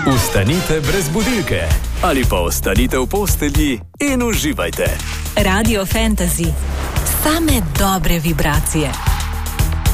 Vstanite brez budilke ali pa ostanite v postelji in uživajte. Radio Fantasy. Same dobre vibracije.